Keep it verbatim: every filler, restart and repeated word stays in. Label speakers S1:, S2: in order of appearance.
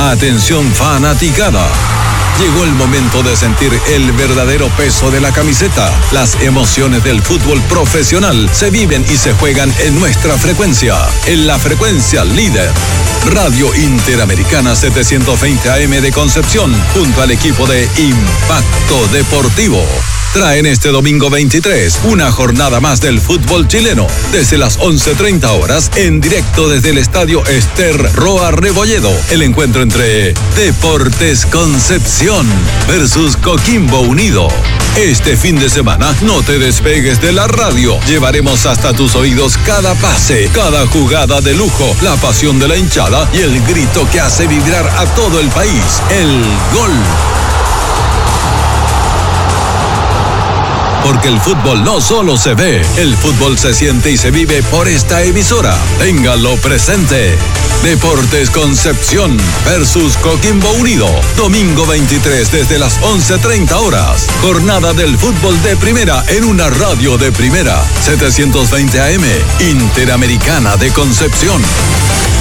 S1: Atención fanaticada. Llegó el momento de sentir el verdadero peso de la camiseta. Las emociones del fútbol profesional se viven y se juegan en nuestra frecuencia, en la frecuencia líder. Radio Interamericana setecientos veinte A M de Concepción, junto al equipo de Impacto Deportivo. Traen este domingo veintitrés una jornada más del fútbol chileno, desde las once treinta horas, en directo desde el estadio Ester Roa Rebolledo. El encuentro entre Deportes Concepción versus Coquimbo Unido. Este fin de semana no te despegues de la radio. Llevaremos hasta tus oídos cada pase, cada jugada de lujo, la pasión de la hinchada y el grito que hace vibrar a todo el país. El gol. Porque el fútbol no solo se ve, el fútbol se siente y se vive por esta emisora. Téngalo presente. Deportes Concepción versus Coquimbo Unido. Domingo veintitrés desde las once treinta horas. Jornada del fútbol de primera en una radio de primera. setecientos veinte A M, Interamericana de Concepción.